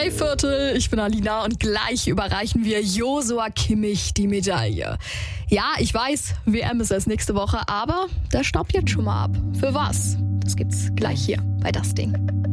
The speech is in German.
3/4. Ich bin Alina und gleich überreichen wir Joshua Kimmich die Medaille. Ja, ich weiß, WM ist erst nächste Woche, aber der staubt jetzt schon mal ab. Für was? Das gibt's gleich hier bei Das Ding.